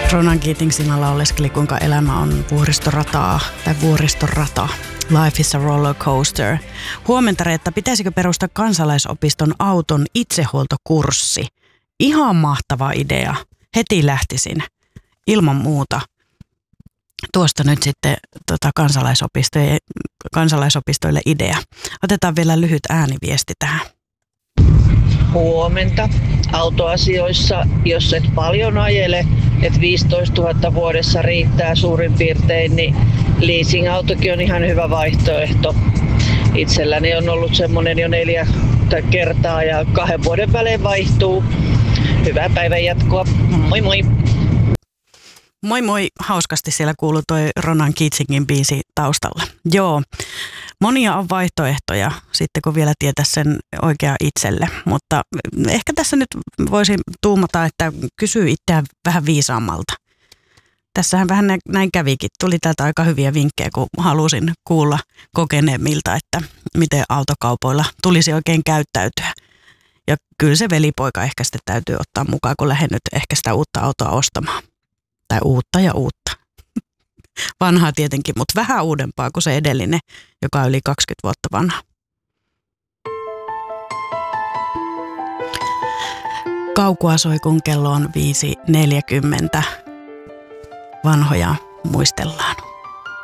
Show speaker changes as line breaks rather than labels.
Ronan Keatingsin alla oleskeli, kuinka elämä on vuoristorata. Life is a roller coaster. Huomenta, Reetta, pitäisikö perustaa kansalaisopiston auton itsehuoltokurssi? Ihan mahtava idea. Heti lähtisin. Ilman muuta. Tuosta nyt sitten kansalaisopistoille idea. Otetaan vielä lyhyt ääniviesti tähän.
Huomenta. Autoasioissa, jos et paljon ajele, että 15 000 vuodessa riittää suurin piirtein, niin leasing-autokin on ihan hyvä vaihtoehto. Itselläni on ollut semmoinen jo 4 kertaa ja 2 vuoden välein vaihtuu. Hyvää päivän jatkoa. Moi moi!
Moi moi, hauskasti siellä kuuluu toi Ronan Keatingin biisi taustalla. Joo, monia on vaihtoehtoja sitten kun vielä tietää sen oikea itselle, mutta ehkä tässä nyt voisi tuumata, että kysyy itseään vähän viisaammalta. Tässähän vähän näin kävikin. Tuli täältä aika hyviä vinkkejä, kun halusin kuulla kokeneemmilta, että miten autokaupoilla tulisi oikein käyttäytyä. Ja kyllä se velipoika ehkä sitten täytyy ottaa mukaan, kun lähden nyt ehkä sitä uutta autoa ostamaan. Tai uutta ja uutta. Vanhaa tietenkin, mutta vähän uudempaa kuin se edellinen, joka on yli 20 vuotta vanha. Kaukua soi, kun kello on 5.40. Vanhoja muistellaan.